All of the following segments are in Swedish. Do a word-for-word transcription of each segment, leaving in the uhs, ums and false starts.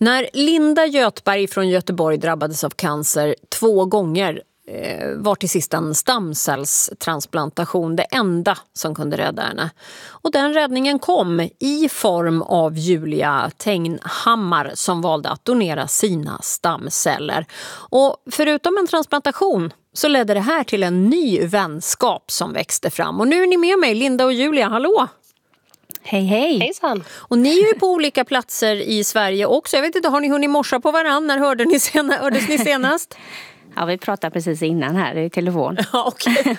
När Linda Göthberg från Göteborg drabbades av cancer två gånger eh, var till sist en stamcellstransplantation det enda som kunde rädda henne. Och den räddningen kom i form av Julia Tegnhammar som valde att donera sina stamceller. Och förutom en transplantation så ledde det här till en ny vänskap som växte fram. Och nu är ni med mig, Linda och Julia. Hallå! Hej, hej. Hejsan. Och ni är ju på olika platser i Sverige också. Jag vet inte, har ni hunnit morsa på varann? När hörde ni sena, hördes ni senast? Ja, vi pratade precis innan här i telefon. Ja, okej.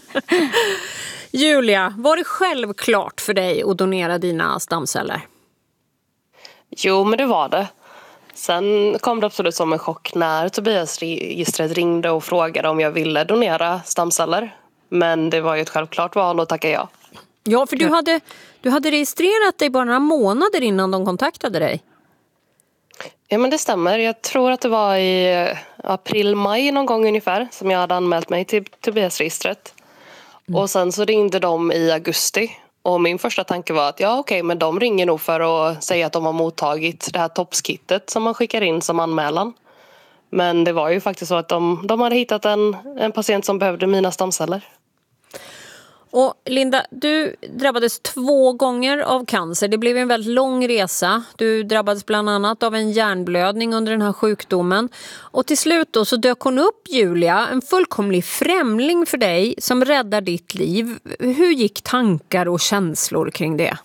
Julia, var det självklart för dig att donera dina stamceller? Jo, men det var det. Sen kom det absolut som en chock när Tobias registret ringde och frågade om jag ville donera stamceller. Men det var ju ett självklart val att tacka ja. Ja, för du hade, du hade registrerat dig bara några månader innan de kontaktade dig. Ja, men det stämmer. Jag tror att det var i april-maj någon gång ungefär som jag hade anmält mig till Tobias-registret. Mm. Och sen så ringde de i augusti. Och min första tanke var att ja, okej, men de ringer nog för att säga att de har mottagit det här toppskittet som man skickar in som anmälan. Men det var ju faktiskt så att de, de hade hittat en, en patient som behövde mina stamceller. Och Linda, du drabbades två gånger av cancer. Det blev en väldigt lång resa. Du drabbades bland annat av en hjärnblödning under den här sjukdomen. Och till slut då så dök hon upp, Julia, en fullkomlig främling för dig som räddar ditt liv. Hur gick tankar och känslor kring det?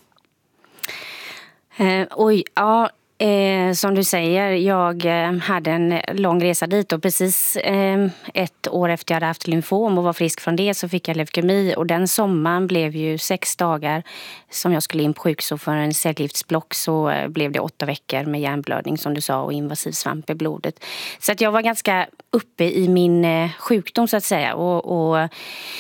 Eh, oj, ja. Eh, som du säger, jag eh, hade en lång resa dit och precis eh, ett år efter jag hade haft lymfom och var frisk från det så fick jag leukemi och den sommaren blev ju sex dagar som jag skulle in på sjukhus och för en cellgiftsblock så eh, blev det åtta veckor med hjärnblödning som du sa och invasiv svamp i blodet. Så att jag var ganska uppe i min eh, sjukdom så att säga och, och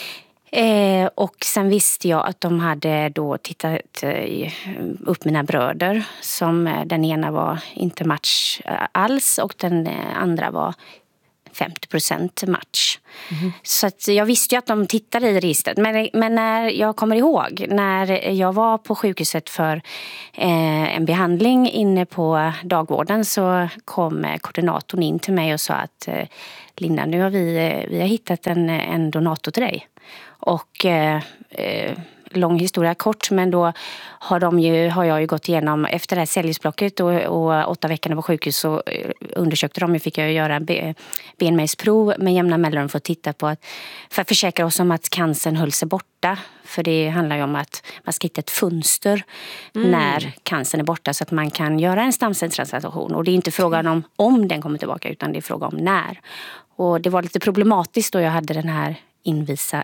Eh, och sen visste jag att de hade då tittat eh, upp mina bröder som eh, den ena var inte match eh, alls och den eh, andra var femtio procent match. Mm. Så att jag visste ju att de tittade i registret. Men, men när jag kommer ihåg när jag var på sjukhuset för eh, en behandling inne på dagvården så kom eh, koordinatorn in till mig och sa att eh, Linda, nu har vi, eh, vi har hittat en, en donator till dig. Och eh, eh, lång historia kort, men då har, de ju, har jag ju gått igenom efter det här cellgiftsblocket och, och åtta veckorna på sjukhus så undersökte de, fick jag göra be, benmärgsprov med jämna mellanrum för att titta på att, för att försäkra oss om att cancern höll sig borta. För det handlar ju om att man ska hitta ett fönster mm. när cancern är borta så att man kan göra en stamcellstransplantation. Och det är inte frågan om om den kommer tillbaka utan det är frågan om när. Och det var lite problematiskt då jag hade den här Invisa,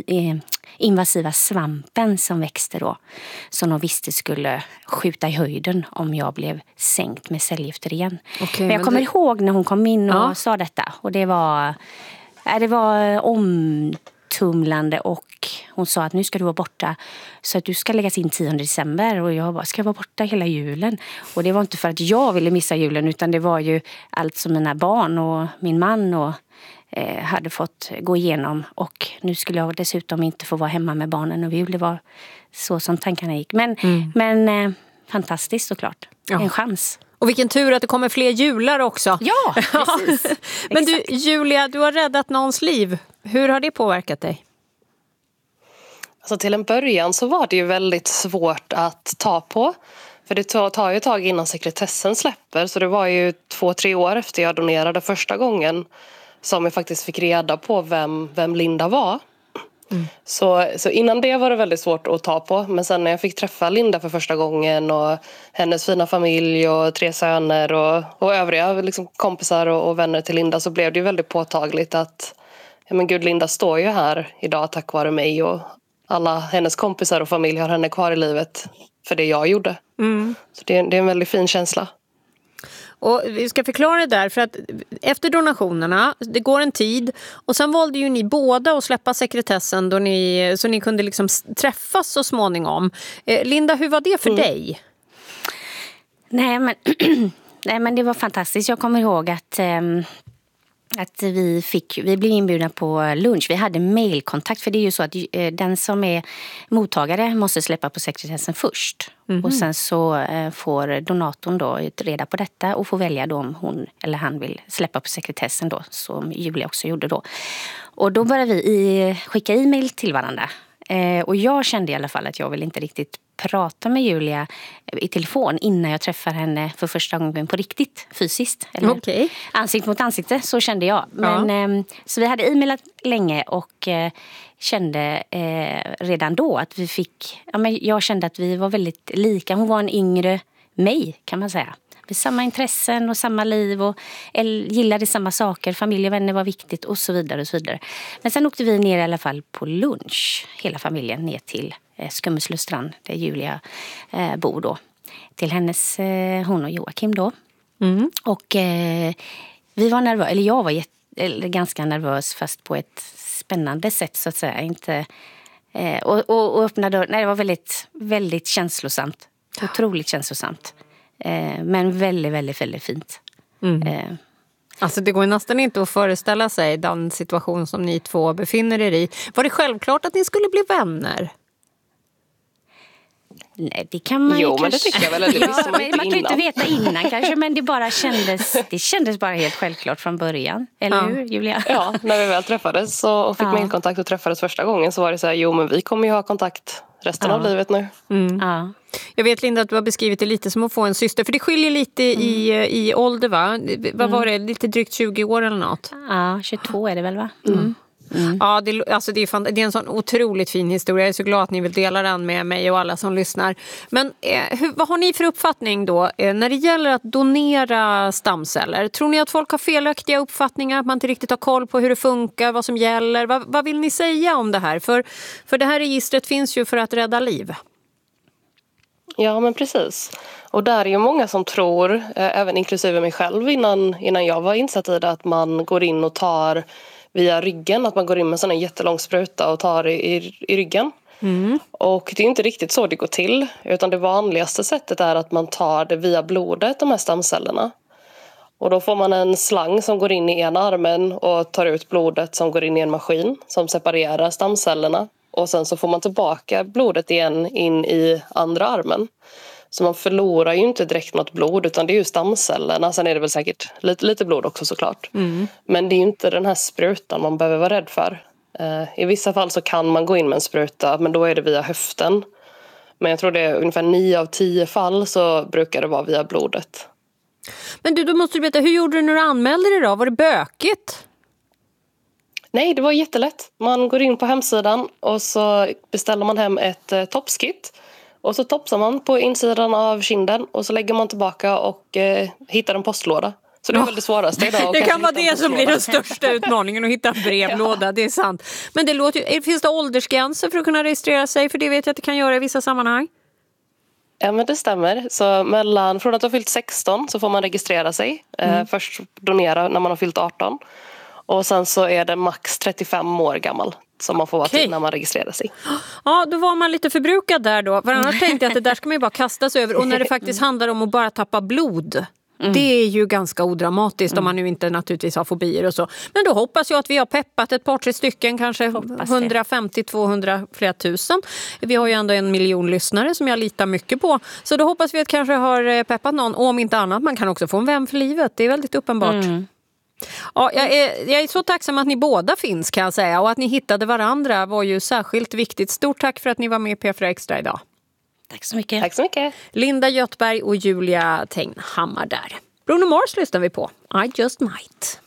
invasiva svampen som växte då som de visste skulle skjuta i höjden om jag blev sänkt med cellgifter igen. Okay, men jag men kommer det... ihåg när hon kom in och ja. sa detta och det var, det var omtumlande och hon sa att nu ska du vara borta så att du ska läggas in tionde december och jag bara, ska jag vara borta hela julen? Och det var inte för att jag ville missa julen utan det var ju allt som mina barn och min man och hade fått gå igenom och nu skulle jag dessutom inte få vara hemma med barnen och vi ville vara så som tankarna gick. Men, mm. men eh, fantastiskt såklart. Ja. En chans. Och vilken tur att det kommer fler jular också. Ja, precis. Men du, Julia, du har räddat någons liv. Hur har det påverkat dig? Alltså till en början så var det ju väldigt svårt att ta på. För det tar ju ett tag innan sekretessen släpper. Så det var ju två, tre år efter jag donerade första gången som jag faktiskt fick reda på vem, vem Linda var. Mm. Så, så innan det var det väldigt svårt att ta på. Men sen när jag fick träffa Linda för första gången och hennes fina familj och tre söner och, och övriga liksom kompisar och, och vänner till Linda så blev det ju väldigt påtagligt att ja, men gud, Linda står ju här idag tack vare mig och alla hennes kompisar och familj har henne kvar i livet för det jag gjorde. Mm. Så det, det är en väldigt fin känsla. Och vi ska förklara det där för att efter donationerna, det går en tid och sen valde ju ni båda att släppa sekretessen då ni, så ni kunde liksom träffas så småningom. Eh, Linda, hur var det för mm. dig? Nej men, nej men det var fantastiskt. Jag kommer ihåg att eh, att vi, fick, vi blev inbjudna på lunch. Vi hade mailkontakt, för det är ju så att eh, den som är mottagare måste släppa på sekretessen först. Mm-hmm. Och sen så eh, får donatorn då reda på detta och får välja då om hon eller han vill släppa på sekretessen då, som Julia också gjorde då. Och då började vi i, skicka e-mail till varandra. Eh, och jag kände i alla fall att jag vill inte riktigt prata med Julia i telefon innan jag träffar henne för första gången på riktigt, fysiskt. Eller okay. Ansikte mot ansikte, så kände jag. Men, ja. eh, så vi hade e-mailat länge och eh, kände eh, redan då att vi fick... Ja, men jag kände att vi var väldigt lika. Hon var en yngre mig, kan man säga. Med samma intressen och samma liv och gillade samma saker. Familj och vänner var viktigt och så vidare och så vidare. Men sen åkte vi ner i alla fall på lunch, hela familjen, ner till eh, Skummeslövstrand där Julia eh, bor då. Till hennes, eh, hon och Joakim då. Mm. Och eh, vi var nervösa, eller jag var jätt, eller ganska nervös, fast på ett spännande sätt så att säga. Inte, eh, och, och, och öppna dörren. Nej, det var väldigt, väldigt känslosamt. Otroligt känslosamt. Men väldigt, väldigt, väldigt fint. Mm. Eh. Alltså det går nästan inte att föreställa sig den situation som ni två befinner er i. Var det självklart att ni skulle bli vänner? Nej, det kan man jo, ju men kanske... det tycker jag väl. Det ja, man, inte man kan ju inte veta innan kanske, men det bara kändes, det kändes bara helt självklart från början. Eller ja. hur, Julia? Ja, när vi väl träffades så, och fick ja. mailkontakt och träffades första gången så var det så här, jo men vi kommer ju ha kontakt resten ja. av livet nu. Mm. Ja. Jag vet, Linda, att du har beskrivit det lite som att få en syster. För det skiljer lite mm. i, i ålder, va? Vad var det? Lite drygt tjugo år eller något? Ja, tjugotvå är det väl, va? Mm. Mm. Ja, det, alltså det, är fan, det är en sån otroligt fin historia. Jag är så glad att ni vill dela den med mig och alla som lyssnar. Men eh, hur, vad har ni för uppfattning då eh, när det gäller att donera stamceller? Tror ni att folk har felaktiga uppfattningar? Att man inte riktigt har koll på hur det funkar, vad som gäller? Vad, vad vill ni säga om det här? För, för det här registret finns ju för att rädda liv. Ja, men precis. Och där är ju många som tror, eh, även inklusive mig själv innan, innan jag var insatt i det, att man går in och tar via ryggen, att man går in med en sån här jättelång spruta och tar i, i, i ryggen. Mm. Och det är inte riktigt så det går till, utan det vanligaste sättet är att man tar det via blodet, de här stamcellerna. Och då får man en slang som går in i ena armen och tar ut blodet som går in i en maskin som separerar stamcellerna. Och sen så får man tillbaka blodet igen in i andra armen. Så man förlorar ju inte direkt något blod, utan det är ju stamcellerna. Sen är det väl säkert lite, lite blod också såklart. Mm. Men det är ju inte den här sprutan man behöver vara rädd för. Eh, I vissa fall så kan man gå in med en spruta, men då är det via höften. Men jag tror det är ungefär nio av tio fall så brukar det vara via blodet. Men du, då måste du veta, hur gjorde du när du anmälde dig då? Var det bökigt? Nej, det var jättelätt. Man går in på hemsidan och så beställer man hem ett eh, topskit. Och så topsar man på insidan av kinden och så lägger man tillbaka och eh, hittar en postlåda. Så det är väl det svåraste idag. Det kan vara det som blir den största utmaningen, att hitta en brevlåda, ja. Det är sant. Men det låter ju, finns det åldersgränser för att kunna registrera sig? För det vet jag att det kan göra i vissa sammanhang. Ja, men det stämmer. Så mellan, från att du har fyllt sexton så får man registrera sig. Mm. Eh, först donera när man har fyllt arton. Och sen så är det max trettiofem år gammal som man får vara okay. till när man registrerar sig. Ja, då var man lite förbrukad där då. För annars tänkte jag att det där ska man ju bara kasta sig över. Och när det faktiskt handlar om att bara tappa blod. Mm. Det är ju ganska odramatiskt mm. om man nu inte naturligtvis har fobier och så. Men då hoppas jag att vi har peppat ett par tre stycken, kanske hundrafemtio till tvåhundra, flera tusen. Vi har ju ändå en miljon lyssnare som jag litar mycket på. Så då hoppas vi att kanske har peppat någon. Och om inte annat, man kan också få en vän för livet. Det är väldigt uppenbart. Mm. Ja, jag är, jag är så tacksam att ni båda finns, kan jag säga. Och att ni hittade varandra var ju särskilt viktigt. Stort tack för att ni var med i P fyra Extra idag. Tack så mycket. Tack så mycket. Linda Göthberg och Julia Tegnhammar där. Bruno Mars lyssnar vi på. I just might.